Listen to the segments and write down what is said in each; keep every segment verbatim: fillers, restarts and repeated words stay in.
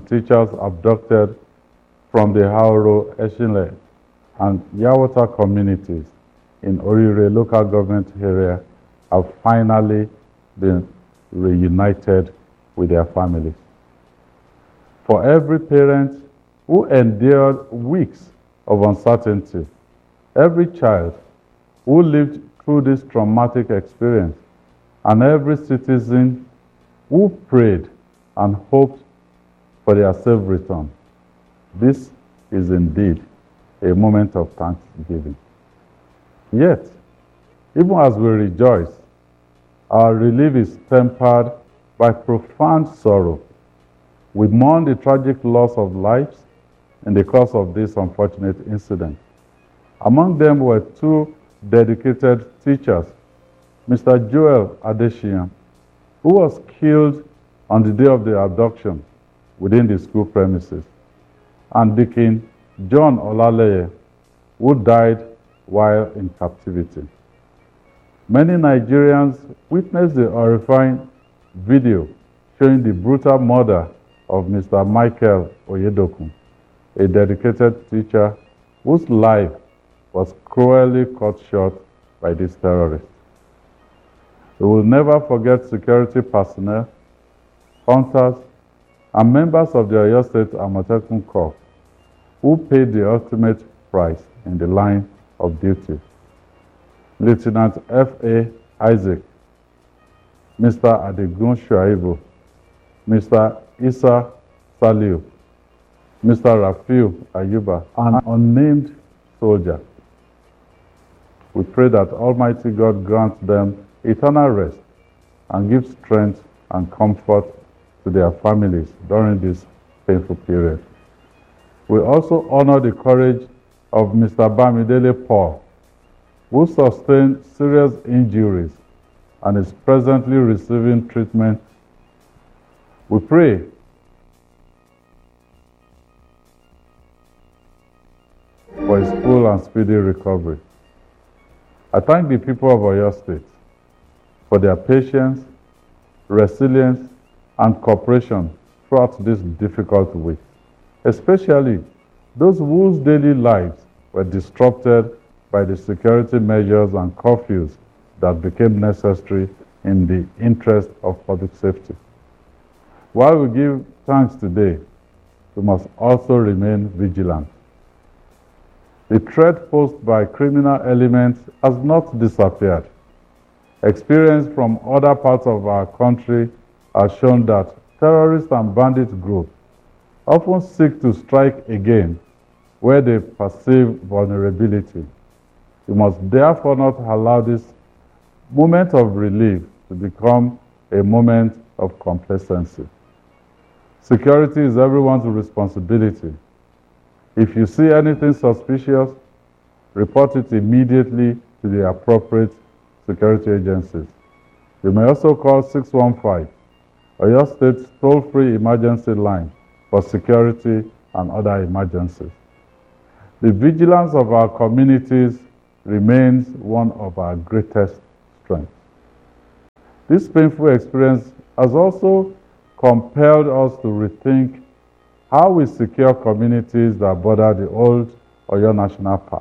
teachers abducted from the Hauro, Eshile, and Yawata communities in Orire local government area have finally been reunited with their families. For every parent who endured weeks of uncertainty, every child who lived through this traumatic experience, and every citizen who prayed and hoped for their safe return, this is indeed a moment of thanksgiving. Yet, even as we rejoice, our relief is tempered by profound sorrow. We mourn the tragic loss of lives in the course of this unfortunate incident. Among them were two dedicated teachers, Mister Joel Adeshian, who was killed on the day of the abduction within the school premises, and Deacon John Olaleye, who died while in captivity. Many Nigerians witnessed the horrifying video showing the brutal murder of Mister Michael Oyedokun, a dedicated teacher whose life was cruelly cut short by these terrorists. We will never forget security personnel, hunters, and members of the Oyo State Amotekun Corps who paid the ultimate price in the line of duty. Lieutenant F A Isaac, Mister Adegun Shuaibu, Mister Isa Saliu, Mister Rafiu Ayuba, an unnamed soldier. We pray that Almighty God grant them eternal rest and give strength and comfort to their families during this painful period. We also honor the courage of Mister Bamidele Paul, who sustained serious injuries and is presently receiving treatment. We pray for his full and speedy recovery. I thank the people of Oyo State for their patience, resilience, and cooperation throughout this difficult week, especially those whose daily lives were disrupted by the security measures and curfews that became necessary in the interest of public safety. While we give thanks today, we must also remain vigilant. The threat posed by criminal elements has not disappeared. Experience from other parts of our country has shown that terrorist and bandit groups often seek to strike again where they perceive vulnerability. We must therefore not allow this moment of relief to become a moment of complacency. Security is everyone's responsibility. If you see anything suspicious, report it immediately to the appropriate security agencies. You may also call six one five, Oyo State's toll-free emergency line for security and other emergencies. The vigilance of our communities remains one of our greatest strengths. This painful experience has also compelled us to rethink how we secure communities that border the old Oyo National Park.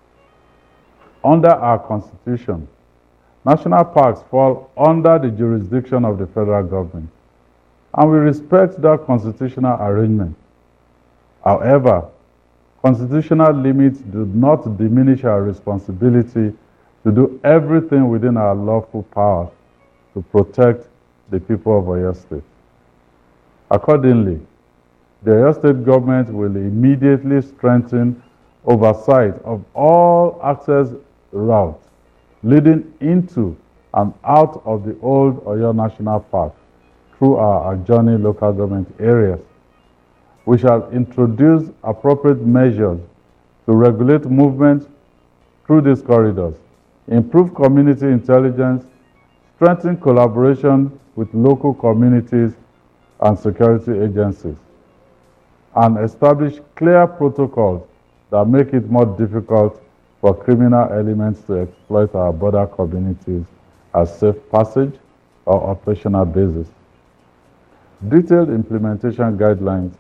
Under our Constitution, national parks fall under the jurisdiction of the federal government, and we respect that constitutional arrangement. However, constitutional limits do not diminish our responsibility to do everything within our lawful powers to protect the people of Oyo State. Accordingly, the Oyo State government will immediately strengthen oversight of all access routes leading into and out of the old Oyo National Park through our adjoining local government areas. We shall introduce appropriate measures to regulate movement through these corridors, improve community intelligence, strengthen collaboration with local communities and security agencies, and establish clear protocols that make it more difficult for criminal elements to exploit our border communities as safe passage or operational basis. Detailed implementation guidelines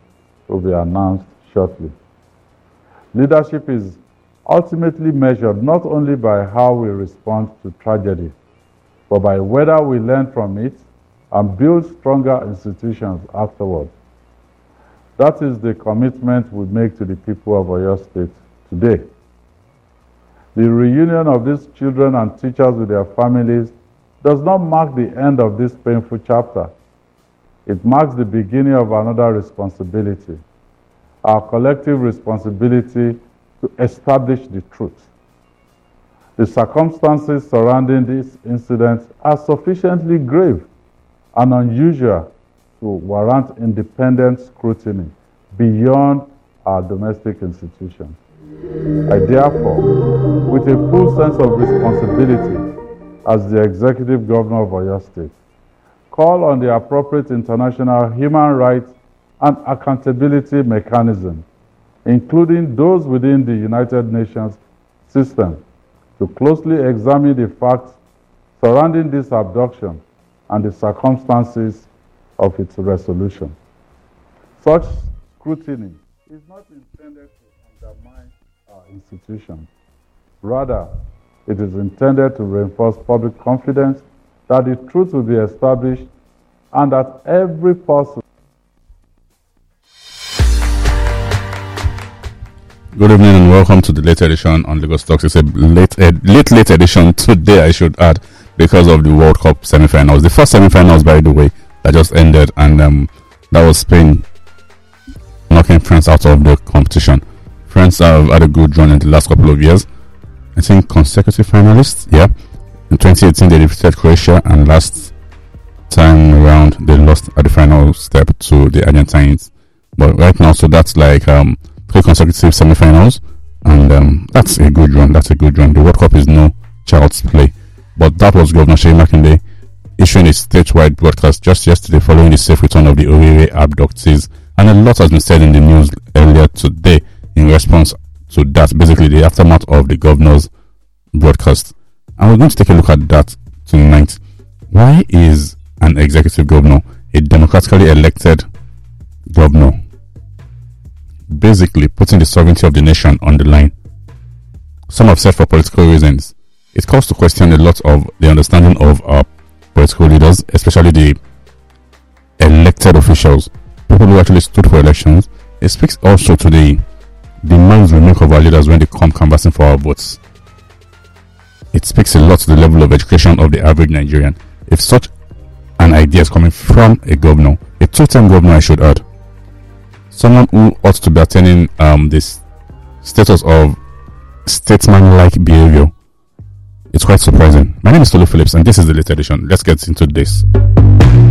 will be announced shortly. Leadership is ultimately measured not only by how we respond to tragedy, but by whether we learn from it and build stronger institutions afterwards. That is the commitment we make to the people of Oyo State today. The reunion of these children and teachers with their families does not mark the end of this painful chapter. It marks the beginning of another responsibility, our collective responsibility to establish the truth. The circumstances surrounding this incident are sufficiently grave and unusual to warrant independent scrutiny beyond our domestic institutions. I therefore, with a full sense of responsibility as the Executive Governor of Oyo State, call on the appropriate international human rights and accountability mechanisms, including those within the United Nations system, to closely examine the facts surrounding this abduction and the circumstances of its resolution. Such scrutiny is not intended to undermine our institutions. Rather, it is intended to reinforce public confidence that the truth will be established and that every person. Good evening and welcome to the late edition on Lagos Talks. It's a late, ed- late, late edition today, I should add, because of the World Cup semi-finals. The first semi-finals, by the way, that just ended, and um, that was Spain knocking France out of the competition. France have had a good run in the last couple of years. I think consecutive finalists, yeah. In twenty eighteen, they defeated Croatia, and last time around, they lost at the final step to the Argentines. But right now, so that's like um, three consecutive semi-finals, and um, that's a good run. That's a good run. The World Cup is no child's play. But that was Governor Seyi Makinde issuing a statewide broadcast just yesterday following the safe return of the Owerri abductees. And a lot has been said in the news earlier today in response to that, basically the aftermath of the governor's broadcast. And we're going to take a look at that tonight. Why is an executive governor, a democratically elected governor, basically putting the sovereignty of the nation on the line? Some have said for political reasons. It calls to question a lot of the understanding of our political leaders, especially the elected officials, people who actually stood for elections. It speaks also to the demands we make of our leaders when they come canvassing for our votes. It speaks a lot to the level of education of the average Nigerian. If such an idea is coming from a governor, a two-term governor, I should add, someone who ought to be attaining um, this status of statesman-like behavior, it's quite surprising. My name is Tolu Phillips, and this is the latest edition. Let's get into this.